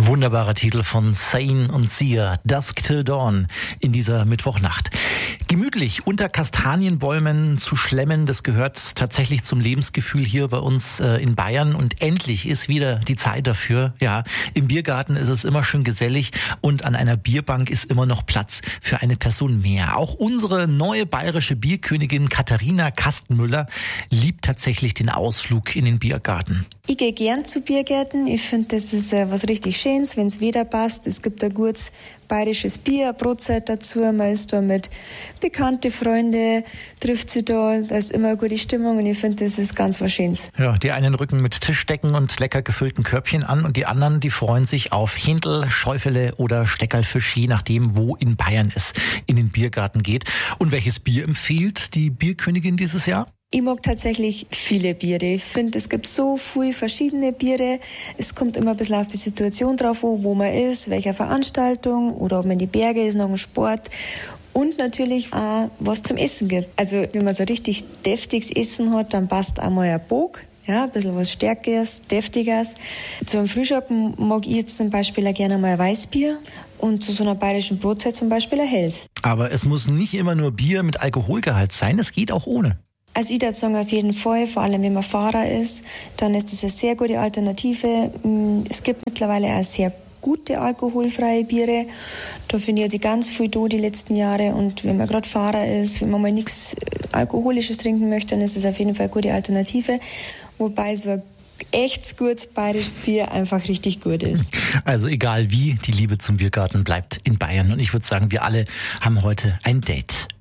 Wunderbarer Titel von Zayn und Sia, Dusk Till Dawn in dieser Mittwochnacht. Gemütlich unter Kastanienbäumen zu schlemmen, das gehört tatsächlich zum Lebensgefühl hier bei uns in Bayern. Und endlich ist wieder die Zeit dafür. Ja, im Biergarten ist es immer schön gesellig und an einer Bierbank ist immer noch Platz für eine Person mehr. Auch unsere neue bayerische Bierkönigin Katharina Kastenmüller liebt tatsächlich den Ausflug in den Biergarten. Ich gehe gern zu Biergärten. Ich finde, das ist was richtig Schönes, wenn es Wetter passt. Es gibt ein gutes bayerisches Bier, eine Brotzeit dazu. Man ist da mit bekannten Freunden, trifft sie da ist immer eine gute Stimmung und ich finde, das ist ganz was Schönes. Ja, die einen rücken mit Tischdecken und lecker gefüllten Körbchen an und die anderen, die freuen sich auf Händel, Schäufele oder Steckerlfisch, je nachdem, wo in Bayern es in den Biergarten geht. Und welches Bier empfiehlt die Bierkönigin dieses Jahr? Ich mag tatsächlich viele Biere. Ich finde, es gibt so viele verschiedene Biere. Es kommt immer ein bisschen auf die Situation drauf an, wo man ist, welcher Veranstaltung oder ob man in die Berge ist, nach dem Sport. Und natürlich auch, was zum Essen gibt. Also, wenn man so richtig deftiges Essen hat, dann passt auch mal ein Bog. Ja, ein bisschen was Stärkeres, Deftiges. Zum Frühschoppen mag ich jetzt zum Beispiel auch gerne mal ein Weißbier. Und zu so einer bayerischen Brotzeit zum Beispiel ein Helles. Aber es muss nicht immer nur Bier mit Alkoholgehalt sein, es geht auch ohne. Also ich würde sagen, auf jeden Fall, vor allem wenn man Fahrer ist, dann ist das eine sehr gute Alternative. Es gibt mittlerweile auch sehr gute alkoholfreie Biere. Da finde ich also ganz viel da die letzten Jahre. Und wenn man gerade Fahrer ist, wenn man mal nichts Alkoholisches trinken möchte, dann ist das auf jeden Fall eine gute Alternative. Wobei so ein echt gutes bayerisches Bier einfach richtig gut ist. Also egal wie, die Liebe zum Biergarten bleibt in Bayern. Und ich würde sagen, wir alle haben heute ein Date.